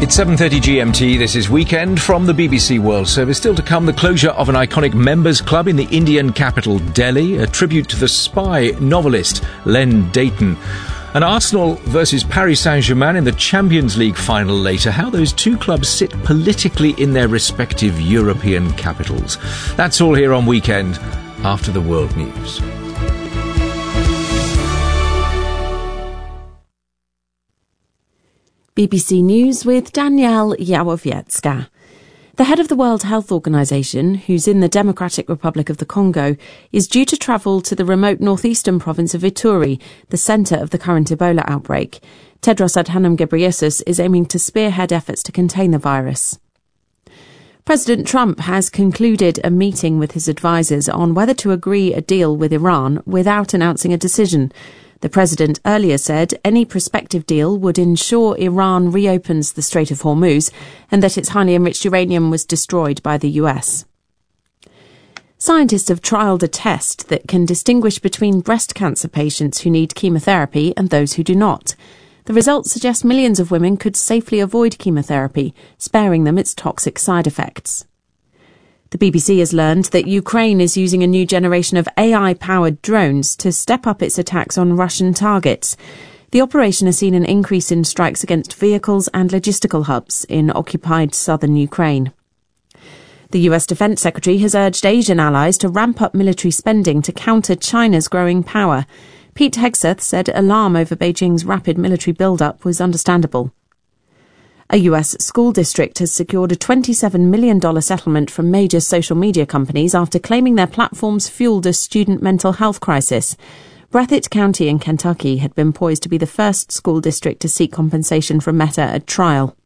It's 7:30 GMT. This is Weekend from the BBC World Service. Still to come, the closure of an iconic members' club in the Indian capital, Delhi, a tribute to the spy novelist Len Deighton. And Arsenal versus Paris Saint-Germain in the Champions League final later. How those two clubs sit politically in their respective European capitals. That's all here on Weekend after the world news. BBC News with Danielle Yawowiecka. The head of the World Health Organization, who's in the Democratic Republic of the Congo, is due to travel to the remote northeastern province of Ituri, the centre of the current Ebola outbreak. Tedros Adhanom Ghebreyesus is aiming to spearhead efforts to contain the virus. President Trump has concluded a meeting with his advisers on whether to agree a deal with Iran without announcing a decision. The president earlier said any prospective deal would ensure Iran reopens the Strait of Hormuz and that its highly enriched uranium was destroyed by the US. Scientists have trialled a test that can distinguish between breast cancer patients who need chemotherapy and those who do not. The results suggest millions of women could safely avoid chemotherapy, sparing them its toxic side effects. The BBC has learned that Ukraine is using a new generation of AI-powered drones to step up its attacks on Russian targets. The operation has seen an increase in strikes against vehicles and logistical hubs in occupied southern Ukraine. The US Defense Secretary has urged Asian allies to ramp up military spending to counter China's growing power. Pete Hegseth said alarm over Beijing's rapid military build-up was understandable. A US school district has secured a $27 million settlement from major social media companies after claiming their platforms fueled a student mental health crisis. Breathitt County in Kentucky had been poised to be the first school district to seek compensation from Meta at trial.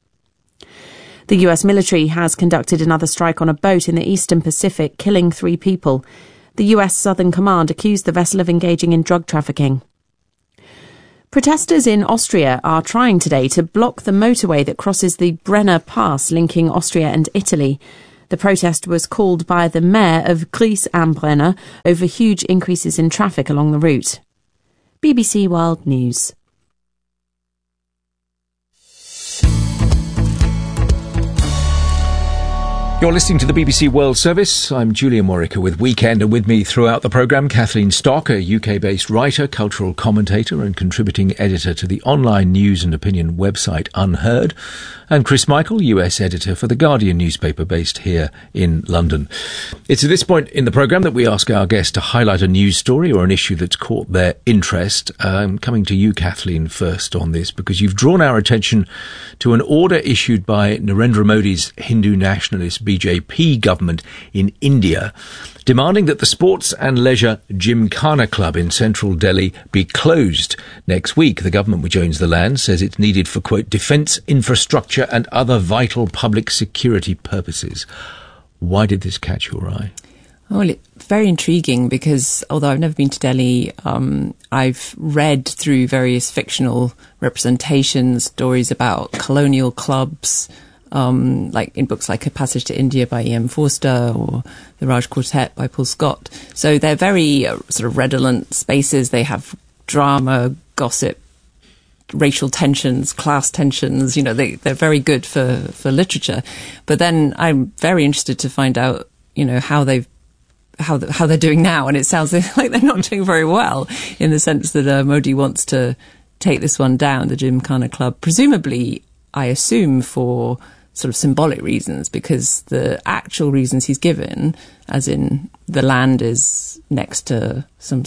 The US military has conducted another strike on a boat in the eastern Pacific, killing 3 people. The US Southern Command accused the vessel of engaging in drug trafficking. Protesters in Austria are trying today to block the motorway that crosses the Brenner Pass linking Austria and Italy. The protest was called by the mayor of Gries am Brenner over huge increases in traffic along the route. BBC World News. You're listening to the BBC World Service. I'm Julian Morica with Weekend, and with me throughout the programme, Kathleen Stock, a UK-based writer, cultural commentator and contributing editor to the online news and opinion website Unheard, and Chris Michael, US editor for The Guardian newspaper based here in London. It's at this point in the programme that we ask our guests to highlight a news story or an issue that's caught their interest. Coming to you, Kathleen, first on this, because you've drawn our attention to an order issued by Narendra Modi's Hindu nationalist BJP government in India, demanding that the Sports and Leisure Gymkhana Club in central Delhi be closed next week. The government, which owns the land, says it's needed for, quote, defence, infrastructure and other vital public security purposes. Why did this catch your eye? Well, it's very intriguing because although I've never been to Delhi, I've read through various fictional representations, stories about colonial clubs, like in books like A Passage to India by E.M. Forster or The Raj Quartet by Paul Scott. So they're very sort of redolent spaces. They have drama, gossip, racial tensions, class tensions. You know, they're very good for literature. But then I'm very interested to find out, you know, how they're doing now. And it sounds like they're not doing very well, in the sense that Modi wants to take this one down, the Gymkhana Club, presumably, I assume, for sort of symbolic reasons, because the actual reasons he's given, as in the land is next to some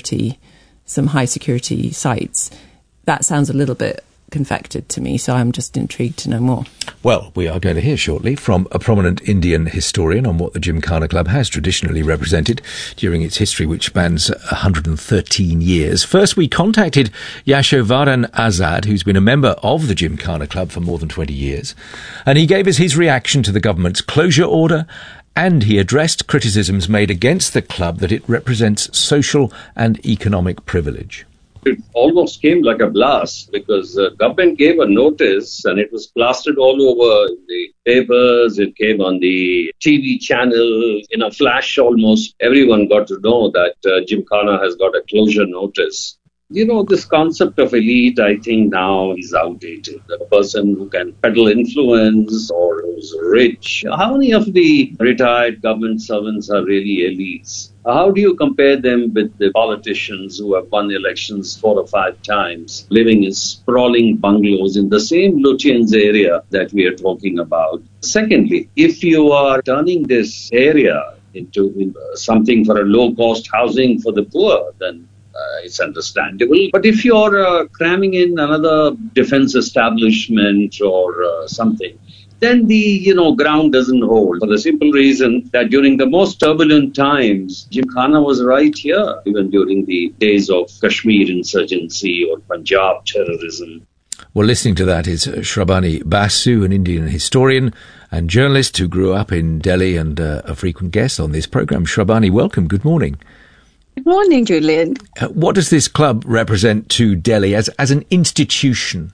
high security sites, that sounds a little bit confected to me, so I'm just intrigued to know more. Well, we are going to hear shortly from a prominent Indian historian on what the Gymkhana Club has traditionally represented during its history, which spans 113 years. First, we contacted Yashovardhan Azad, who's been a member of the Gymkhana Club for more than 20 years, and he gave us his reaction to the government's closure order, and he addressed criticisms made against the club that it represents social and economic privilege. It almost came like a blast because the government gave a notice and it was plastered all over the papers. It came on the TV channel. In a flash, almost everyone got to know that Gymkhana has got a closure notice. This concept of elite, I think now is outdated. The person who can peddle influence or who's rich. How many of the retired government servants are really elites? How do you compare them with the politicians who have won elections 4 or 5 times, living in sprawling bungalows in the same Lutyens area that we are talking about? Secondly, if you are turning this area into something for a low-cost housing for the poor, then it's understandable. But if you're cramming in another defense establishment or something, then the ground doesn't hold, for the simple reason that during the most turbulent times, Gymkhana was right here, even during the days of Kashmir insurgency or Punjab terrorism. Well, listening to that is Shrabani Basu, an Indian historian and journalist who grew up in Delhi and a frequent guest on this programme. Shrabani, welcome. Good morning. Good morning, Julian. What does this club represent to Delhi as an institution?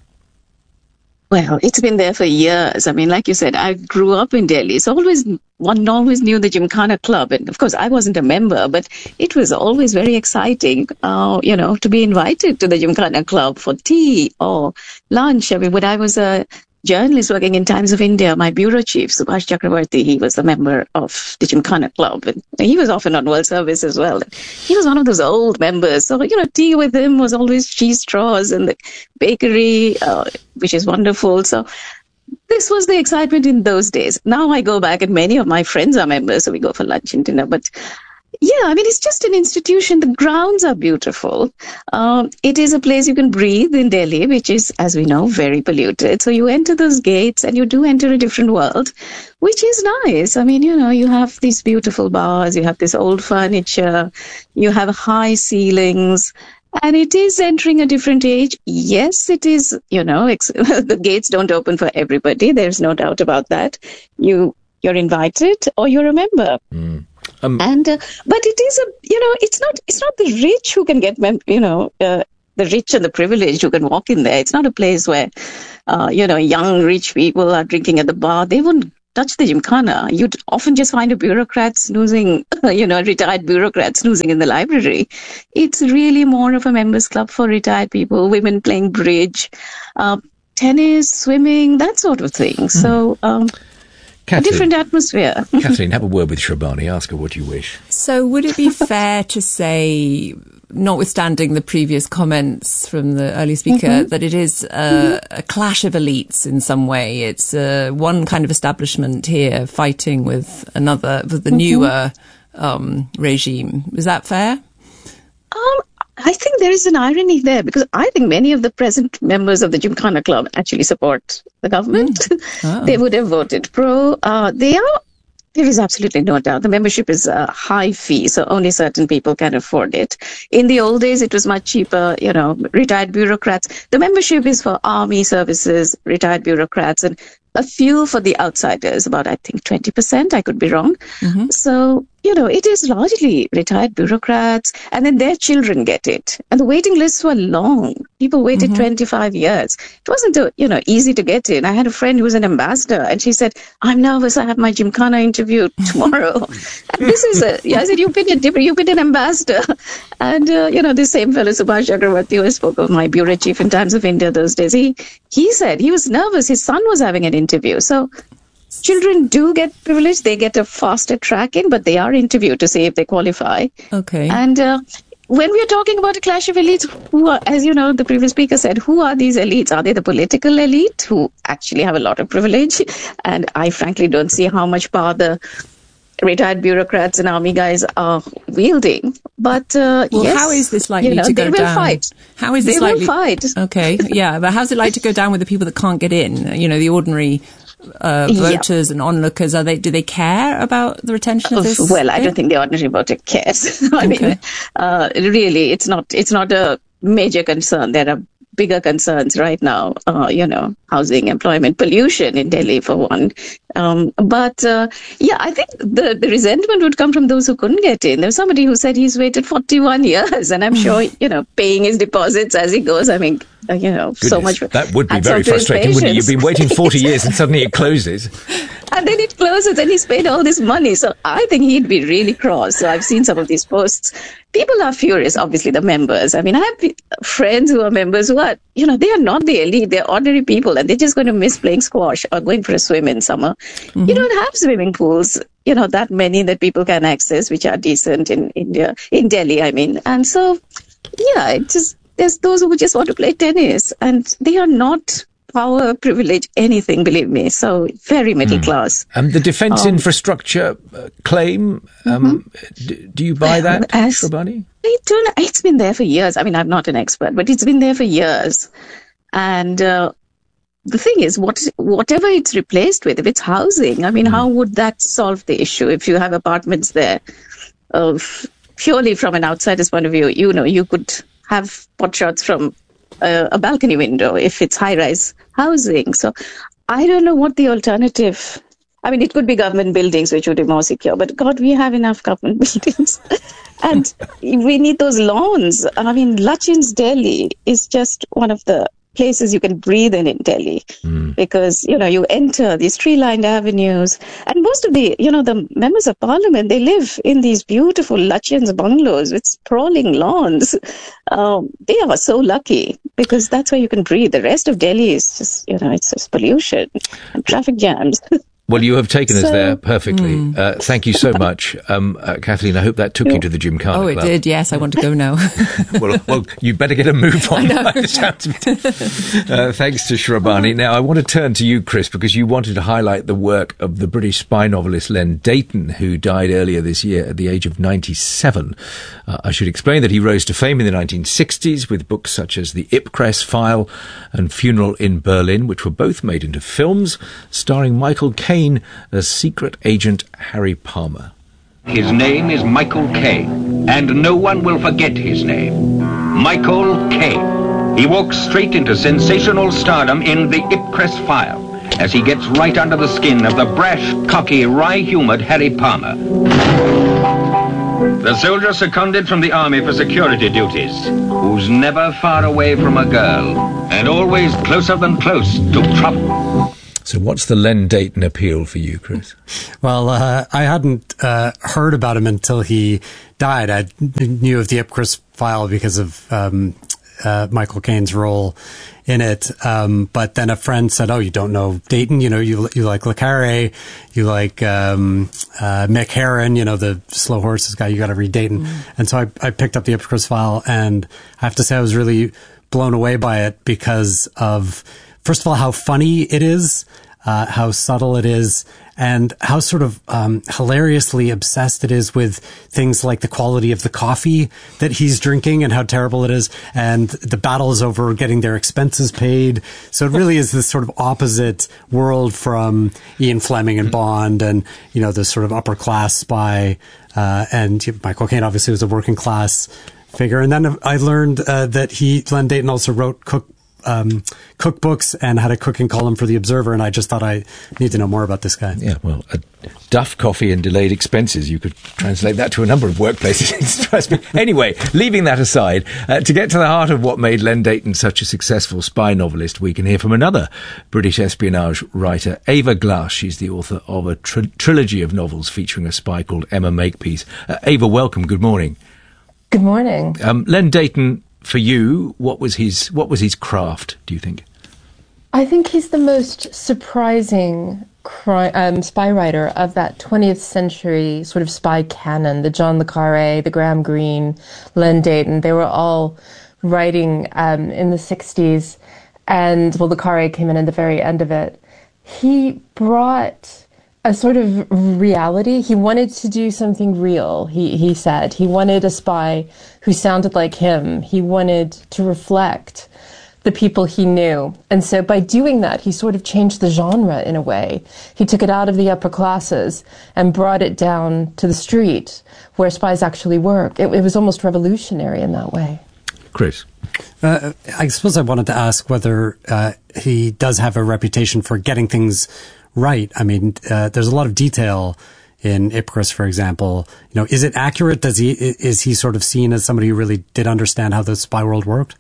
Well, it's been there for years. I mean, like you said, I grew up in Delhi. So one always knew the Gymkhana Club. And of course, I wasn't a member, but it was always very exciting, to be invited to the Gymkhana Club for tea or lunch. I mean, when I was a journalist working in Times of India, my bureau chief, Subhash Chakravarti, he was a member of the Gymkhana Club. And he was often on World Service as well. He was one of those old members. So, tea with him was always cheese straws and the bakery, which is wonderful. So this was the excitement in those days. Now I go back and many of my friends are members, so we go for lunch and dinner. But yeah, I mean, it's just an institution. The grounds are beautiful. It is a place you can breathe in Delhi, which is, as we know, very polluted. So you enter those gates and you do enter a different world, which is nice. I mean, you have these beautiful bars, you have this old furniture, you have high ceilings, and it is entering a different age. Yes, it is, the gates don't open for everybody. There's no doubt about that. You're invited or you're a member. Mm. But it is it's not the rich who can get, the rich and the privileged who can walk in there. It's not a place where, young rich people are drinking at the bar. They wouldn't touch the Gymkhana. You'd often just find a bureaucrat snoozing, retired bureaucrat snoozing in the library. It's really more of a members club for retired people, women playing bridge, tennis, swimming, that sort of thing. So, Kathleen, a different atmosphere. Kathleen, have a word with Shrabani. Ask her what you wish. So would it be fair to say, notwithstanding the previous comments from the early speaker, that it is a clash of elites in some way? It's one kind of establishment here fighting with another, with the newer regime. Is that fair? I think there is an irony there, because I think many of the present members of the Gymkhana Club actually support the government. They would have voted pro. There is absolutely no doubt. The membership is a high fee, so only certain people can afford it. In the old days, it was much cheaper, retired bureaucrats. The membership is for army services, retired bureaucrats, and a few for the outsiders, about, I think, 20%. I could be wrong. So, it is largely retired bureaucrats, and then their children get it. And the waiting lists were long. People waited 25 years. It wasn't, easy to get in. I had a friend who was an ambassador, and she said, I'm nervous. I have my Gymkhana interview tomorrow. And this is I said, you've been an ambassador. And, this same fellow, Subhash Chakravarti, who I spoke of, my bureau chief in Times of India those days, he said he was nervous. His son was having an interview. So children do get privilege. They get a faster track in, but they are interviewed to see if they qualify. Okay. And when we are talking about a clash of elites, who are, as the previous speaker said, who are these elites? Are they the political elite who actually have a lot of privilege? And I frankly don't see how much power the retired bureaucrats and army guys are wielding. But yes, how is this likely to go down? They will fight. How is this they likely? Will fight. Okay, yeah, but how's it like to go down with the people that can't get in? The ordinary voters and onlookers. Do they care about the retention of this? Well, I don't think the ordinary voter cares. I mean, really, it's not a major concern. There are bigger concerns right now, housing, employment, pollution in Delhi for one. I think the resentment would come from those who couldn't get in. There was somebody who said he's waited 41 years, and I'm sure, paying his deposits as he goes. I mean, Goodness, so much. That would be very frustrating, wouldn't it? You've been waiting 40 years and suddenly it closes. And then it closes and he's paid all this money. So I think he'd be really cross. So I've seen some of these posts, people are furious, obviously, the members. I mean, I have friends who are members who are, they are not the elite. They're ordinary people, and they're just going to miss playing squash or going for a swim in summer. Mm-hmm. You don't have swimming pools, that many that people can access, which are decent in India, in Delhi, I mean. And so, there's those who just want to play tennis, and they are not power, privilege, anything, believe me. So very middle class. The defence infrastructure claim, do you buy that, Shrabani? It's been there for years. I mean, I'm not an expert, but it's been there for years. And the thing is, whatever it's replaced with, if it's housing, I mean, how would that solve the issue if you have apartments there? Purely from an outsider's point of view, you could have pot shots from a balcony window if it's high-rise housing. So I don't know what the alternative... I mean, it could be government buildings, which would be more secure. But God, we have enough government buildings. And we need those lawns. And I mean, Lutyens, Delhi is just one of the places you can breathe in Delhi. Because, you enter these tree-lined avenues. And most of the members of parliament, they live in these beautiful Lutyens bungalows with sprawling lawns. They are so lucky because that's where you can breathe. The rest of Delhi is just, it's just pollution and traffic jams. Well, you have taken us there perfectly. Thank you so much. Kathleen, I hope that took you to the Gymkhana Club. Oh, it did, yes. I want to go now. well, you better get a move on by the sounds of it. Thanks to Shrabani. Now, I want to turn to you, Chris, because you wanted to highlight the work of the British spy novelist Len Deighton, who died earlier this year at the age of 97. I should explain that he rose to fame in the 1960s with books such as The Ipcress File and Funeral in Berlin, which were both made into films, starring Michael Caine as secret agent Harry Palmer. His name is Michael Caine, and no one will forget his name. Michael Caine. He walks straight into sensational stardom in The Ipcress File, as he gets right under the skin of the brash, cocky, wry-humoured Harry Palmer. The soldier seconded from the army for security duties, who's never far away from a girl, and always closer than close to trouble. So what's the Len Deighton appeal for you, Chris? Well, I hadn't heard about him until he died. I knew of the Ipcress File because of Michael Caine's role in it. But then a friend said, "Oh, you don't know Deighton? You like Le Carre, you like Mick Herron, the slow horses guy. You got to read Deighton." And so I picked up the Ipcress File, and I have to say I was really blown away by it because of, first of all, how funny it is, how subtle it is, and how sort of hilariously obsessed it is with things like the quality of the coffee that he's drinking and how terrible it is, and the battles over getting their expenses paid. So it really is this sort of opposite world from Ian Fleming and Bond and, the sort of upper class spy. And Michael Caine obviously was a working class figure. And then I learned that Len Deighton also wrote cookbooks and had a cooking column for The Observer, and I just thought I need to know more about this guy. Yeah, well, Duff coffee and delayed expenses. You could translate that to a number of workplaces. Trust me. Anyway, leaving that aside, to get to the heart of what made Len Deighton such a successful spy novelist, we can hear from another British espionage writer, Ava Glass. She's the author of a trilogy of novels featuring a spy called Emma Makepeace. Ava, welcome. Good morning. Good morning. Len Deighton, for you, what was his craft, do you think? I think he's the most surprising spy writer of that 20th century sort of spy canon. The John le Carre, the Graham Greene, Len Deighton, they were all writing in the 60s. And, le Carre came in at the very end of it. He brought a sort of reality. He wanted to do something real, he said. He wanted a spy who sounded like him. He wanted to reflect the people he knew. And so by doing that, he sort of changed the genre in a way. He took it out of the upper classes and brought it down to the street where spies actually work. It was almost revolutionary in that way. Chris? I suppose I wanted to ask whether he does have a reputation for getting things right. I mean, there's a lot of detail in Ipcress, for example. Is it accurate? Is he sort of seen as somebody who really did understand how the spy world worked?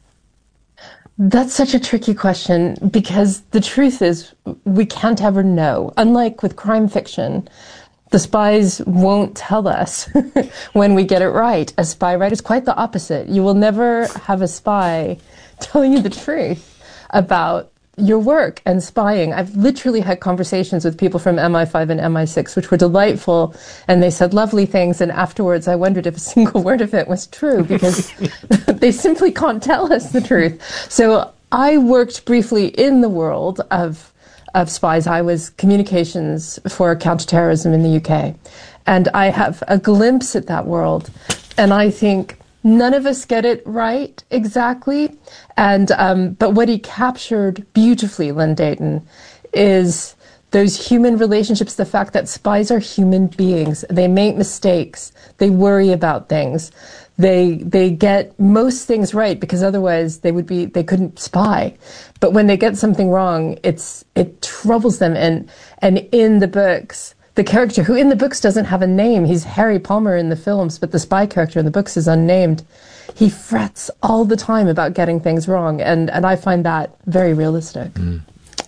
That's such a tricky question because the truth is we can't ever know. Unlike with crime fiction, The spies won't tell us when we get it right. A spy writer is quite the opposite. You will never have a spy telling you the truth about your work and spying. I've literally had conversations with people from MI5 and MI6, which were delightful, and they said lovely things, and afterwards I wondered if a single word of it was true, because they simply can't tell us the truth. So I worked briefly in the world of spies. I was communications for counterterrorism in the UK, and I have a glimpse at that world, and I think none of us get it right exactly, and but what he captured beautifully, Len Deighton, is those human relationships, the fact that spies are human beings. They make mistakes. They worry about things. They get most things right, because otherwise they couldn't spy. But when they get something wrong, it troubles them. And in the books, the character, who in the books doesn't have a name, he's Harry Palmer in the films, but the spy character in the books is unnamed. He frets all the time about getting things wrong, and I find that very realistic. Mm.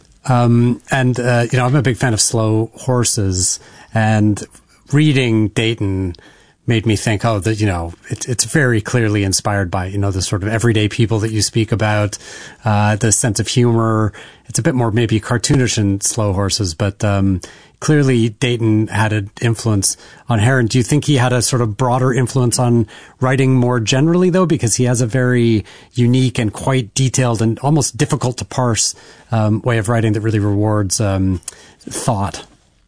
I'm a big fan of slow horses, and reading Deighton made me think, it's very clearly inspired by, the sort of everyday people that you speak about, the sense of humor. It's a bit more maybe cartoonish in Slow Horses, but clearly Deighton had an influence on Herron. Do you think he had a sort of broader influence on writing more generally, though? Because he has a very unique and quite detailed and almost difficult to parse way of writing that really rewards thought.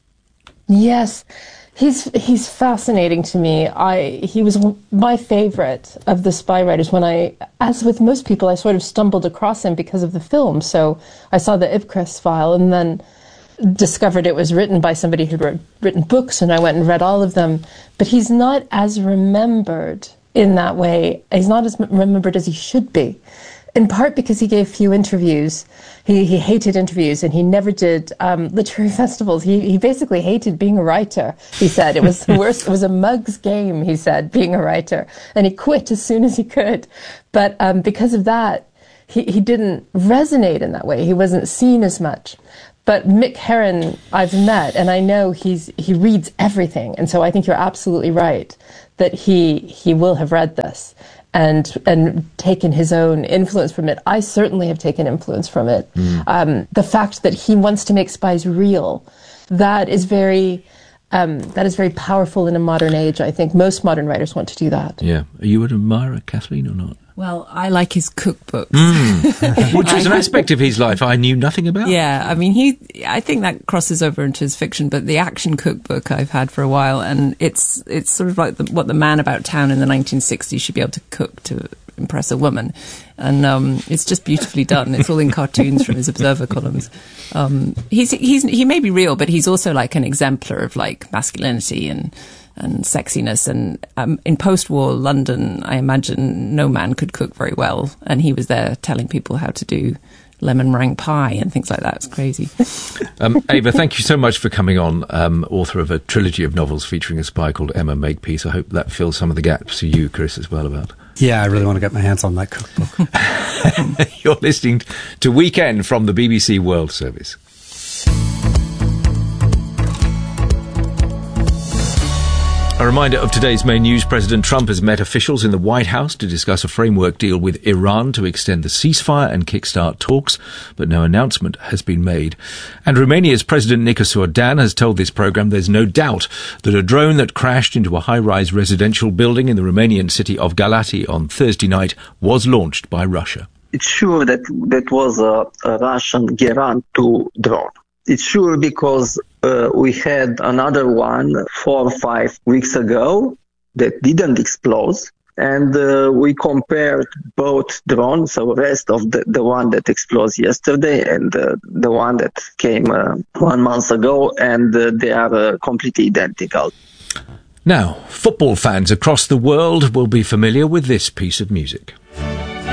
Yes. He's fascinating to me. He was my favorite of the spy writers. As with most people, I sort of stumbled across him because of the film. So I saw the Ipcress file and then discovered it was written by somebody who'd written books, and I went and read all of them. But he's not as remembered in that way. He's not as remembered as he should be. In part because he gave few interviews. He hated interviews, and he never did literary festivals. He basically hated being a writer. He said it was the worst. It was a mug's game, he said, being a writer. And he quit as soon as he could. But because of that, he didn't resonate in that way. He wasn't seen as much. But Mick Herron, I've met, and I know he reads everything. And so I think you're absolutely right that he will have read this and taken his own influence from it. I certainly have taken influence from it. The fact that he wants to make spies real, that is very powerful in a modern age. I think most modern writers want to do that. Yeah. Are you an admirer, Kathleen, or not? Well, I like his cookbooks. Which was an aspect of his life I knew nothing about. Yeah, I mean, I think that crosses over into his fiction, but the action cookbook I've had for a while, and it's sort of like what the man about town in the 1960s should be able to cook to impress a woman. And it's just beautifully done. It's all in cartoons from his Observer columns. He may be real, but he's also like an exemplar of like masculinity and sexiness, and in post-war London, I imagine no man could cook very well, and he was there telling people how to do lemon meringue pie and things like that. It's crazy. Ava, thank you so much for coming on, author of a trilogy of novels featuring a spy called Emma Makepeace. I hope that fills some of the gaps for you, Chris, as well. Yeah, I really want to get my hands on that cookbook. You're listening to Weekend from the BBC World Service. A reminder of today's main news. President Trump has met officials in the White House to discuss a framework deal with Iran to extend the ceasefire and kickstart talks, but no announcement has been made. And Romania's President Nicolae Dan has told this programme there's no doubt that a drone that crashed into a high-rise residential building in the Romanian city of Galați on Thursday night was launched by Russia. It's sure that was a Russian Geran 2 drone. It's sure because we had another one 4 or 5 weeks ago that didn't explode. And we compared both drones, so the rest of the one that exploded yesterday and the one that came 1 month ago, and they are completely identical. Now, football fans across the world will be familiar with this piece of music.